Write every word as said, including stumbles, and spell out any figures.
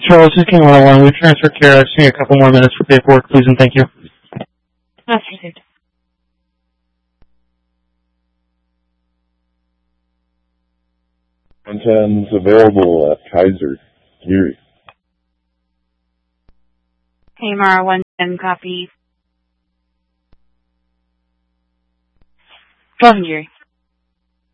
Charles, this is King one oh one. We've transferred care. I just need a couple more minutes for paperwork, please, and thank you. That's received. Contents available at Kaiser. Geary. Hamar, one ten, copy. twelve Geary.